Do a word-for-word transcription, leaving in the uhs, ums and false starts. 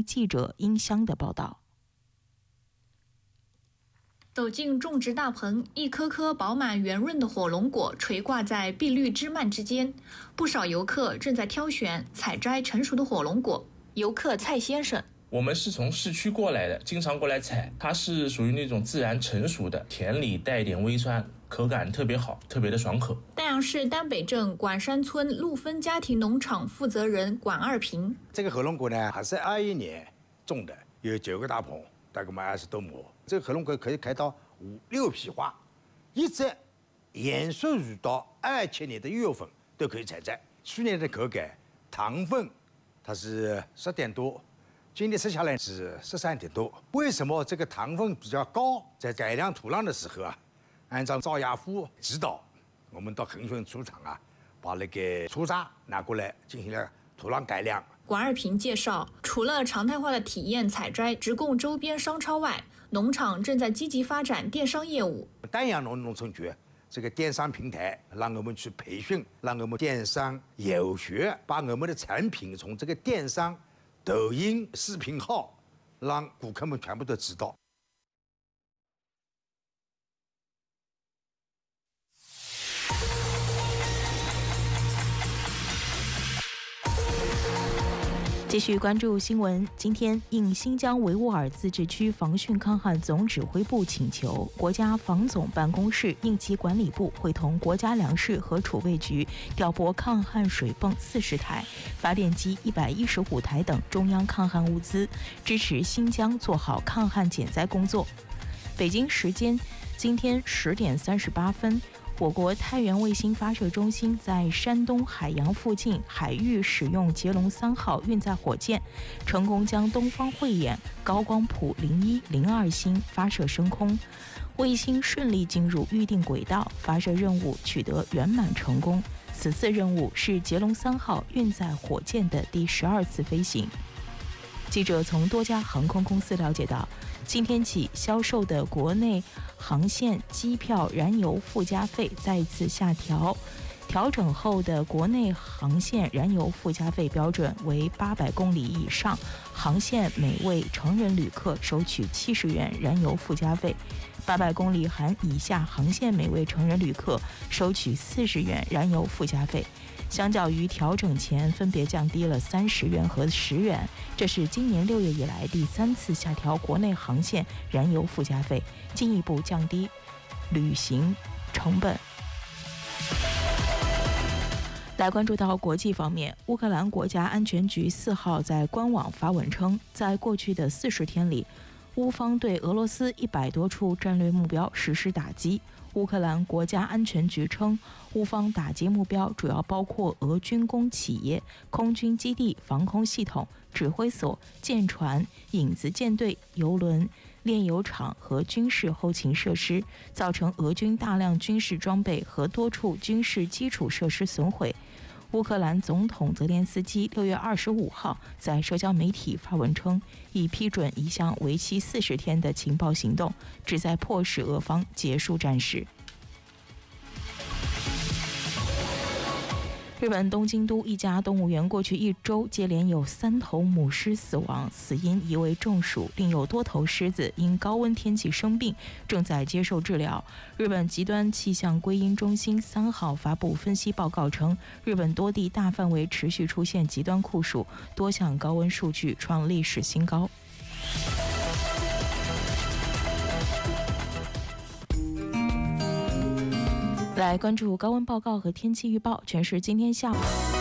记者殷香的报道。 走进种植大棚，一颗颗饱满圆润的火龙果垂挂在碧绿枝蔓之间，不少游客正在挑选、采摘成熟的火龙果。游客蔡先生： 我们是从市区过来的，经常过来采，它是属于那种自然成熟的，甜里带一点微酸，口感特别好，特别的爽口。 丹阳市丹北镇管山村陆丰家庭农场负责人管二平： 这个火龙果呢，还是二一年种的，有九个大棚，大概嘛二十多亩。这个火龙果可以开到五六批花，一直延续入到二七年的一月份都可以采摘。去年的口感，糖分它是十点多，今年吃下来是十三点多。为什么这个糖分比较高？在改良土壤的时候啊，按照赵亚夫指导，我们到恒顺猪场啊，把那个粗渣拿过来进行了土壤改良。 管二平介绍，除了常态化的体验采摘直供周边商超外，农场正在积极发展电商业务。 丹阳农农村局这个电商平台，让我们去培训，让我们电商有学，把我们的产品从这个电商、抖音视频号，让顾客们全部都知道。 继续关注新闻。今天，应新疆维吾尔自治区防汛抗旱总指挥部请求，国家防总办公室应急管理部会同国家粮食和储备局调拨抗旱水泵四十台、发电机一百一十五台等中央抗旱物资，支持新疆做好抗旱减灾工作。北京时间今天十点三十八分。我国太原卫星发射中心在山东海洋附近海域使用捷龙三号运载火箭，成功将东方慧眼高光谱零一零二星发射升空，卫星顺利进入预定轨道，发射任务取得圆满成功。此次任务是捷龙三号运载火箭的第十二次飞行。记者从多家航空公司了解到，今天起销售的国内航线机票燃油附加费再次下调，调整后的国内航线燃油附加费标准为八百公里以上航线每位成人旅客收取七十元燃油附加费，八百公里含以下航线每位成人旅客收取四十元燃油附加费。相较于调整前分别降低了三十元和十元，这是今年六月以来第三次下调国内航线燃油附加费，进一步降低旅行成本。来关注到国际方面，乌克兰国家安全局四号在官网发文称，在过去的四十天里，乌方对俄罗斯一百多处战略目标实施打击。乌克兰国家安全局称，乌方打击目标主要包括俄军工企业、空军基地、防空系统、指挥所、舰船、影子舰队、油轮、炼油厂和军事后勤设施，造成俄军大量军事装备和多处军事基础设施损毁。乌克兰总统泽连斯基六月二十五号在社交媒体发文称，已批准一项为期四十天的情报行动，旨在迫使俄方结束战事。日本东京都一家动物园过去一周接连有三头母狮死亡，死因疑为中暑，另有多头狮子因高温天气生病，正在接受治疗。日本极端气象归因中心三号发布分析报告称，日本多地大范围持续出现极端酷暑，多项高温数据创历史新高。来关注高温报告和天气预报，全市今天下午